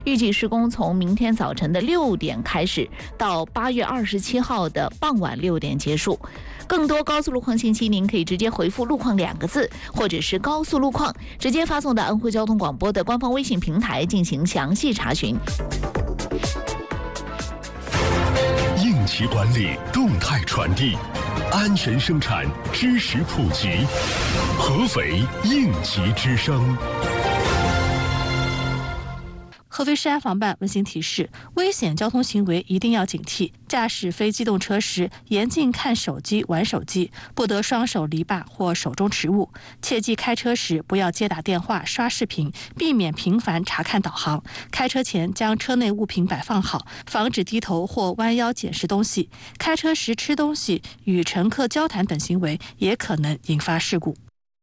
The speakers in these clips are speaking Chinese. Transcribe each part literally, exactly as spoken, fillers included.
预计施工从明天早晨的六点开始，到八月二十七号的傍晚六点结束。更多高速路况信息，您可以直接回复“路况”两个字，或者是高速路况直接发送到安徽交通广播的官方微信平台进行详细查询。 应急管理，动态传递，安全生产，知识普及。合肥应急之声。 合肥市安防办温馨提示：危险交通行为一定要警惕。驾驶非机动车时，严禁看手机、玩手机，不得双手离把或手中持物。切记开车时不要接打电话、刷视频，避免频繁查看导航。开车前将车内物品摆放好，防止低头或弯腰捡拾东西。开车时吃东西、与乘客交谈等行为也可能引发事故。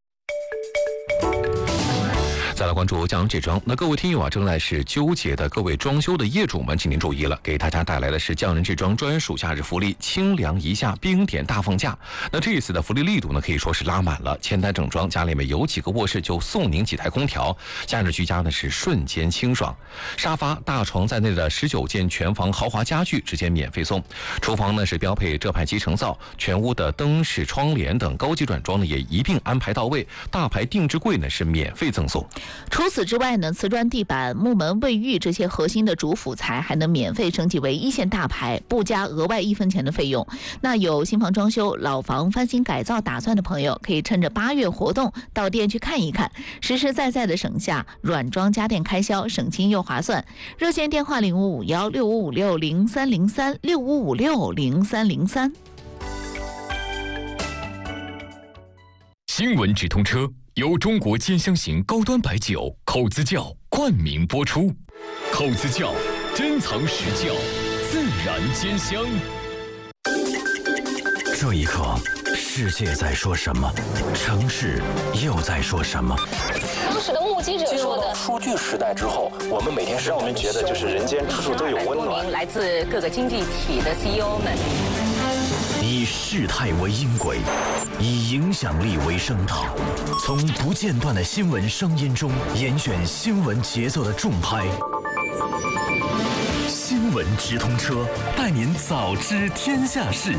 再来关注匠人这桩，那各位听友啊，正在是纠结的各位装修的业主们，请您注意了，给大家带来的是匠人这桩专属夏日福利，清凉一夏冰点大放价。那这一次的福利力度呢，可以说是拉满了，前台整装，家里面有几个卧室就送您几台空调，夏日居家呢是瞬间清爽。沙发、大床在内的十九件全房豪华家具直接免费送。厨房呢是标配浙派集成灶，全屋的灯饰、窗帘等高级软装呢也一并安排到位，大牌定制柜呢是免费赠送。 除此之外呢，瓷砖地板、木门、卫浴这些核心的主辅材还能免费升级为一线大牌，不加额外一分钱的费用。那有新房装修、老房翻新改造打算的朋友，可以趁着八月活动到店去看一看，实实在在的省下软装家电开销，省心又划算。热线电话零五五幺六五五六零三零三六五五六零三零三。 新闻直通车由中国尖香型高端白酒口子窖冠名播出。口子窖珍藏实窖，自然尖香。 这一刻，世界在说什么？城市又在说什么？ 当时的目击者说的， 数据时代之后，我们每天让我们觉得就是人间处处都有温暖。 来自各个经济体的 C E O 们， 以事态为音轨，以影响力为声道，从不间断的新闻声音中严选新闻节奏的重拍。新闻直通车，带您早知天下事。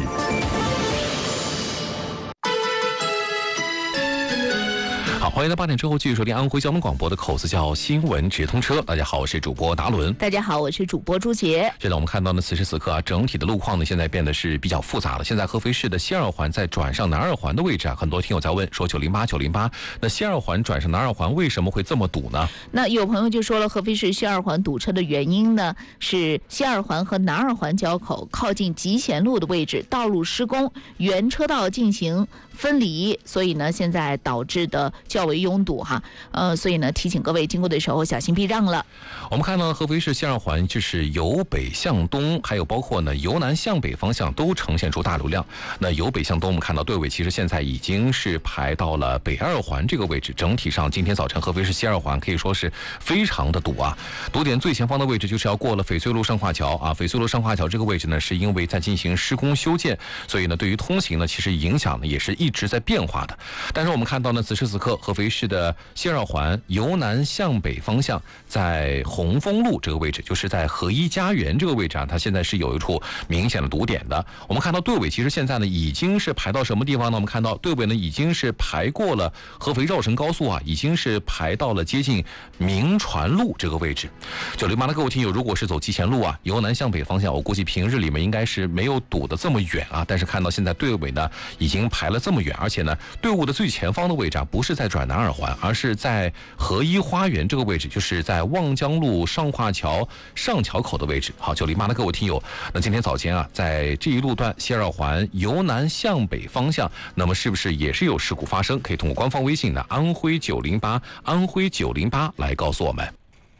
好，欢迎在八点之后继续收听安徽交通广播的口子窖新闻直通车。大家好，我是主播达伦。 大家好，我是主播朱杰。 现在我们看到呢，此时此刻啊，整体的路况呢，现在变得是比较复杂了。现在合肥市的西二环在转上南二环的位置啊，很多听友在问说九零八九零八，那西二环转上南二环为什么会这么堵呢？ 那有朋友就说了，合肥市西二环堵车的原因呢，是西二环和南二环交口靠近集贤路的位置，道路施工，原车道进行分离，所以呢，现在导致的较为拥堵哈，呃，所以呢，提醒各位经过的时候小心避让了。 我们看到合肥市西二环就是由北向东，还有包括呢由南向北方向都呈现出大流量。那由北向东，我们看到队尾其实现在已经是排到了北二环这个位置。整体上，今天早晨合肥市西二环可以说是非常的堵啊。堵点最前方的位置就是要过了翡翠路上化桥啊，翡翠路上化桥这个位置呢，是因为在进行施工修建，所以呢，对于通行呢，其实影响呢也是一直在变化的。但是我们看到呢，此时此刻合肥市的西二环由南向北方向，在红枫路这个位置，就是在合一家园这个位置啊，它现在是有一处明显的堵点的。我们看到队尾其实现在呢已经是排到什么地方呢？我们看到队尾呢已经是排过了合肥绕城高速啊，已经是排到了接近明传路这个位置。九零八的各位听友，如果是走集贤路啊，由南向北方向，我估计平日里面应该是没有堵得这么远啊。但是看到现在队尾呢已经排了这么远，而且呢队伍的最前方的位置啊，不是在转南二环，而是在合一花园这个位置，就是在望江路上化桥上桥口的位置。好，九零八的各位听友，那今天早间啊，在这一路段西二环由南向北方向，那么是不是也是有事故发生？可以通过官方微信呢安徽九零八安徽九零八来告诉我们。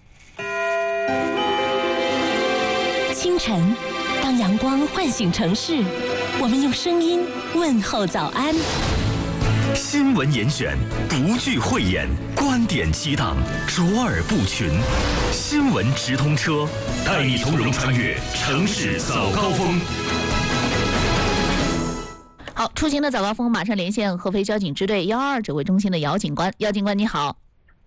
清晨，当阳光唤醒城市，我们用声音问候早安。 新闻严选，不惧讳言，观点激荡，卓尔不群。新闻直通车，带你从容穿越城市早高峰。 好，出行的早高峰马上连线合肥交警支队幺二指挥中心的姚警官。姚警官你好。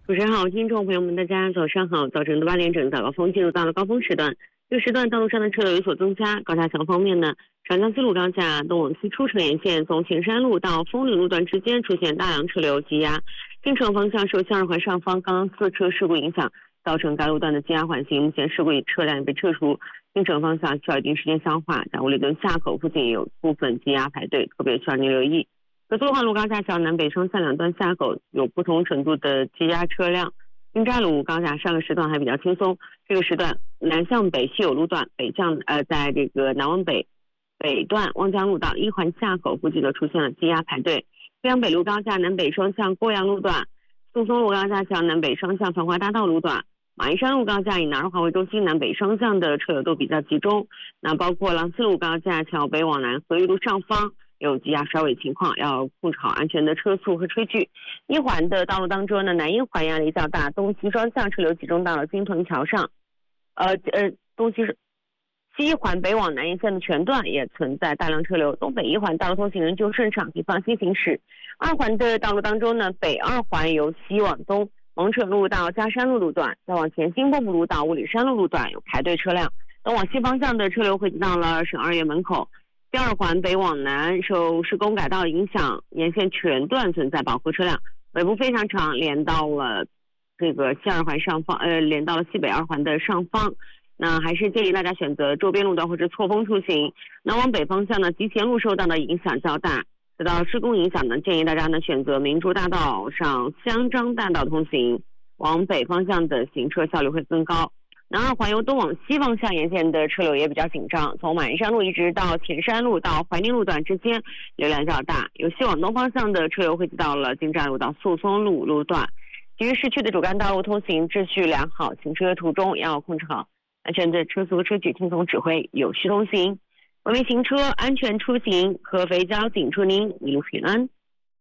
主持人好，听众朋友们，大家早上好。早晨的八点整，早高峰进入到了高峰时段。这个时段道路上的车流有所增加。高架桥方面呢，长江西路高架东往西出城沿线从前山路到枫林路段之间出现大量车流积压，进城方向受向日环上方刚刚四车事故影响，造成该路段的积压缓行。目前事故已车辆被撤出，进城方向需要一定时间消化。在五里墩下口附近有部分积压排队，特别需要您留意。可苏环路高架桥南北双向两端下口有不同程度的积压车辆。金寨路高架上个时段还比较轻松，这个时段南向北西有路段，北向呃在这个南往北北段望江路到一环下口附近都出现了积压排队。贵阳北路高架南北双向过阳路段，宿松路高架桥南北双向繁华大道路段，马鞍山路高架以南二环为中心南北双向的车流都比较集中。那包括郎西路高架桥北往南和玉路上方有积压甩尾情况，要控制好安全的车速和车距。一环的道路当中呢，南一环压力较大，东西双向车流集中到了金屯桥上，呃呃，东西西一环北往南沿线的全段也存在大量车流，东北一环道路通行人就顺畅，可以放心行驶。二环的道路当中呢，北二环由西往东蒙城路到嘉山路路段，再往前新蚌埠路到五里山路路段有排队车辆，等往西方向的车流汇集到了省二院门口。第二环北往南受施工改道影响，沿线全段存在饱和车辆，尾部非常长，连到了这个西二环上方，呃，连到了西北二环的上方。那还是建议大家选择周边路段或者错峰出行。那往北方向呢，集贤路受到的影响较大，受到施工影响呢，建议大家呢选择明珠大道上香樟大道通行，往北方向的行车效率会更高。南二环由东往西方向沿线的车流也比较紧张，从马鞍山路一直到前山路到怀宁路段之间流量较大，由西往东方向的车流汇集到了金寨路到宿松路路段。其余市区的主干道路通行秩序良好，行车途中要控制好安全的车速和车距，听从指挥，有序通行，文明行车，安全出行。合肥交警祝您一路平安。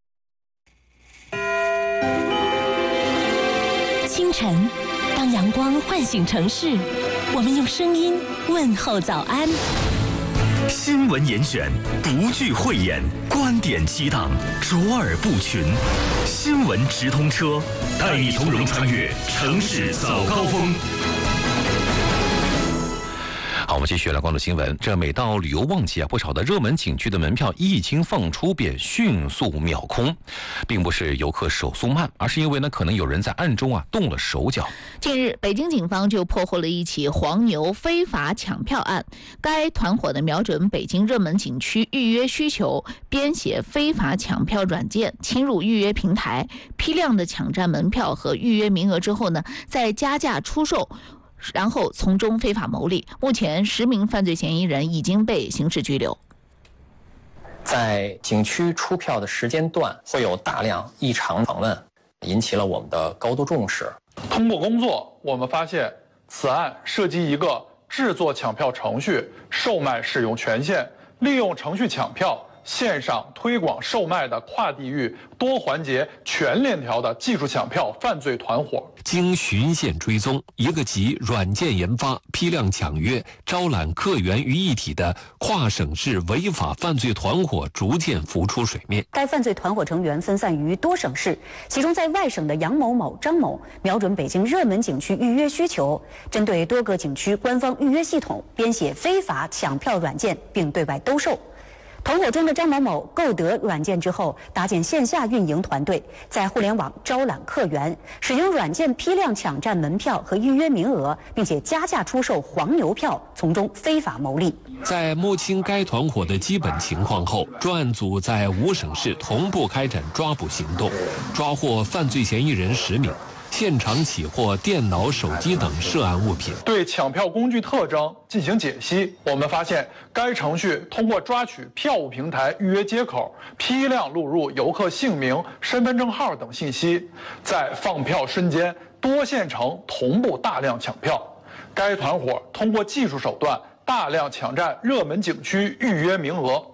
清晨，当阳光唤醒城市，我们用声音问候早安。 新闻严选，不惧讳言，观点激荡，卓尔不群。新闻直通车，带你从容穿越城市早高峰。 好，我们继续来关注新闻。这每到旅游旺季啊，不少的热门景区的门票一经放出便迅速秒空，并不是游客手速慢，而是因为呢，可能有人在暗中啊动了手脚。 近日，北京警方就破获了一起黄牛非法抢票案。该团伙呢，瞄准北京热门景区预约需求，编写非法抢票软件，侵入预约平台，批量的抢占门票和预约名额之后呢，再加价出售，然后从中非法牟利。目前十名犯罪嫌疑人已经被刑事拘留。 在景区出票的时间段会有大量异常访问，引起了我们的高度重视。 通过工作，我们发现此案涉及一个制作抢票程序、售卖使用权限、利用程序抢票、线上推广售卖的跨地域多环节全链条的技术抢票犯罪团伙。 经循线追踪，一个集软件研发、批量抢约、招揽客源于一体的跨省市违法犯罪团伙逐渐浮出水面。 该犯罪团伙成员分散于多省市，其中在外省的杨某某、张某瞄准北京热门景区预约需求，针对多个景区官方预约系统编写非法抢票软件，并对外兜售。团伙中的张某某购得软件之后，搭建线下运营团队，在互联网招揽客源，使用软件批量抢占门票和预约名额，并且加价出售黄牛票，从中非法牟利。 在摸清该团伙的基本情况后，专案组在五省市同步开展抓捕行动，抓获犯罪嫌疑人十名。现场起获电脑、手机等涉案物品。 对抢票工具特征进行解析，我们发现该程序通过抓取票务平台预约接口，批量录入游客姓名、身份证号等信息，在放票瞬间多线程同步大量抢票。该团伙通过技术手段大量抢占热门景区预约名额。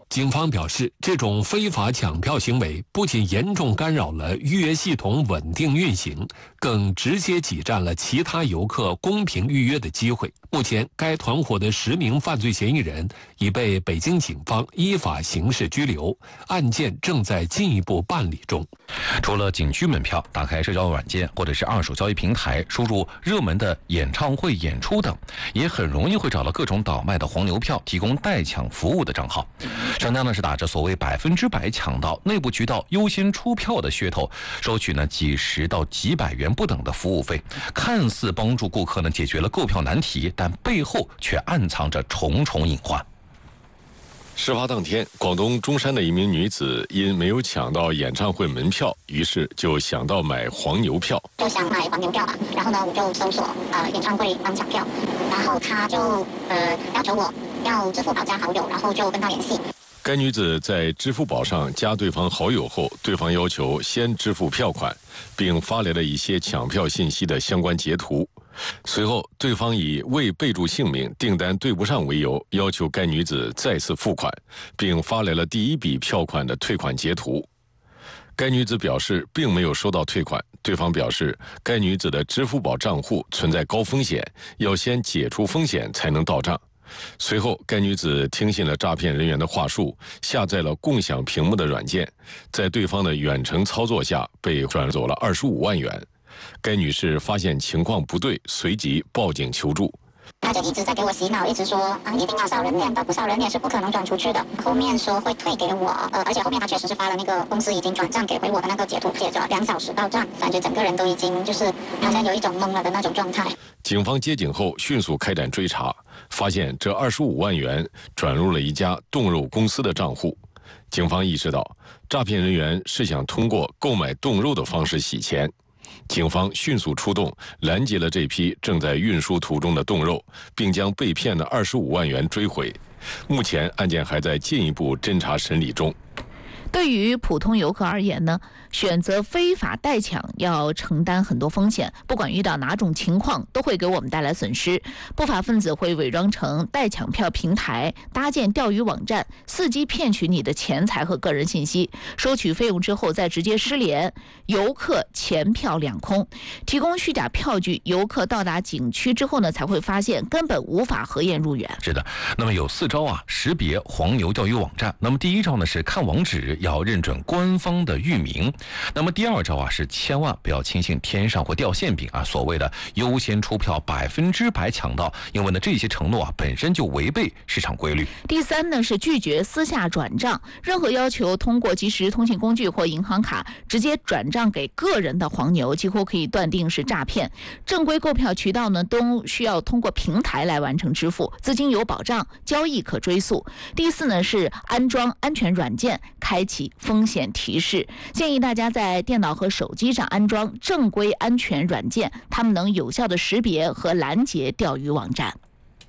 警方表示，这种非法抢票行为不仅严重干扰了预约系统稳定运行，更直接挤占了其他游客公平预约的机会。目前，该团伙的十名犯罪嫌疑人已被北京警方依法刑事拘留，案件正在进一步办理中。 除了景区门票，打开社交软件或者是二手交易平台，输入热门的演唱会、演出等，也很容易会找到各种倒卖的黄牛票提供代抢服务的账号。商家呢是打着所谓百分之百抢到、内部渠道优先出票的噱头，收取呢几十到几百元不等的服务费，看似帮助顾客呢解决了购票难题，但背后却暗藏着重重隐患。 事发当天，广东中山的一名女子因没有抢到演唱会门票，于是就想到买黄牛票。 就想买黄牛票吧，然后呢，我就搜索呃演唱会当抢票，然后他就呃要求我要支付宝加好友，然后就跟他联系。 该女子在支付宝上加对方好友后，对方要求先支付票款，并发来了一些抢票信息的相关截图。随后，对方以未备注姓名、订单对不上为由，要求该女子再次付款，并发来了第一笔票款的退款截图。该女子表示并没有收到退款，对方表示该女子的支付宝账户存在高风险，要先解除风险才能到账。随后，该女子听信了诈骗人员的话术，下载了共享屏幕的软件，在对方的远程操作下被转走了二十五万元。该女士发现情况不对，随即报警求助。 他就一直在给我洗脑，一直说啊，一定要扫人脸的，不扫人脸是不可能转出去的。后面说会退给我，呃，而且后面他确实是发了那个公司已经转账给回我的那个截图，接着两小时到账，感觉整个人都已经就是好像有一种懵了的那种状态。 警方接警后迅速开展追查，发现这二十五万元转入了一家冻肉公司的账户。警方意识到，诈骗人员是想通过购买冻肉的方式洗钱。警方迅速出动，拦截了这批正在运输途中的冻肉，并将被骗的二十五万元追回。目前案件还在进一步侦查审理中。 对于普通游客而言呢，选择非法代抢要承担很多风险，不管遇到哪种情况都会给我们带来损失。不法分子会伪装成代抢票平台，搭建钓鱼网站，伺机骗取你的钱财和个人信息，收取费用之后再直接失联，游客钱票两空。提供虚假票据，游客到达景区之后呢，才会发现根本无法核验入园。 是的，那么有四招啊，识别黄牛钓鱼网站。那么第一招呢是看网址要认准官方的域名。那么第二招啊是千万不要轻信天上会掉馅饼啊，所谓的优先出票、百分之百抢到，因为呢这些承诺啊本身就违背市场规律。 第三呢是拒绝私下转账，任何要求通过即时通信工具或银行卡直接转账给个人的黄牛，几乎可以断定是诈骗。正规购票渠道呢都需要通过平台来完成支付，资金有保障，交易可追溯。第四呢是安装安全软件，开启风险提示，建议大家在电脑和手机上安装正规安全软件，它们能有效的识别和拦截钓鱼网站。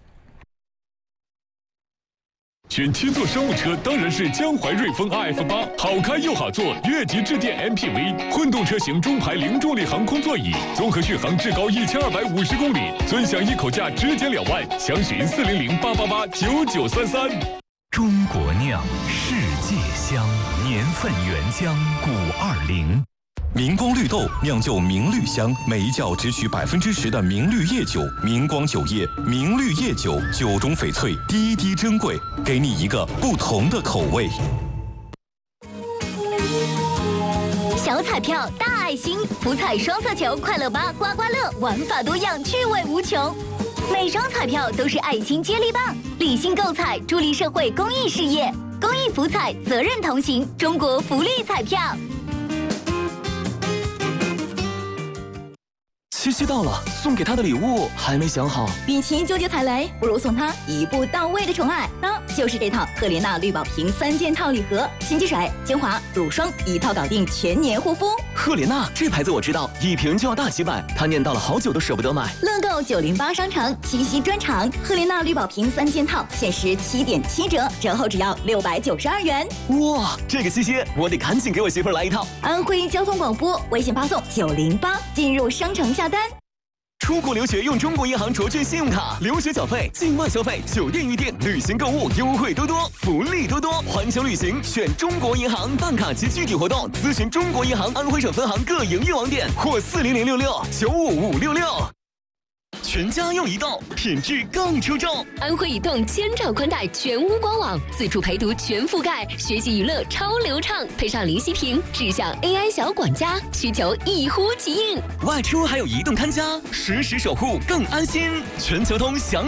选七座商务车当然是江淮瑞风 R F 八，好开又好坐，越级致电 M P V， 混动车型中排零重力航空座椅，综合续航至高一千二百五十公里，尊享一口价直减两万，详询四零零八八八九九三三。 中国酿，世界香，年份原浆古二零。明光绿豆酿就明绿香，每一窖只取百分之十的明绿叶酒。明光酒业明绿叶酒，酒中翡翠，滴滴珍贵，给你一个不同的口味。 小彩票大爱心，福彩双色球快乐吧刮刮乐，玩法多样，趣味无穷。每张彩票都是爱心接力棒，理性购彩，助力社会公益事业。公益福彩，责任同行，中国福利彩票。 七夕到了，送给他的礼物还没想好。 与其纠结踩雷，不如送他一步到位的宠爱，那就是这套赫莲娜绿宝瓶三件套礼盒，洗洁水、精华、乳霜一套搞定全年护肤。 赫莲娜这牌子我知道，一瓶就要大几百，他念叨了好久都舍不得买。 乐购九零八商城七夕专场，赫莲娜绿宝瓶三件套限时七点七折，折后只要六百九十二元。 哇，这个七夕我得赶紧给我媳妇儿来一套。 安徽交通广播微信发送九零八进入商城下单。 出国留学用中国银行卓券信用卡，留学缴费、境外消费、酒店预订、旅行购物优惠多多，福利多多。环球旅行选中国银行，办卡及具体活动咨询中国银行安徽省分行各营业网点或四零零六六九五五六六。全家用移动，品质更出众。 安徽移动千兆宽带全屋官网，自助陪读全覆盖，学习娱乐超流畅，配上林息屏智享 A I 小管家，需求一呼即应。 外出还有移动看家，实时守护更安心。全球通详。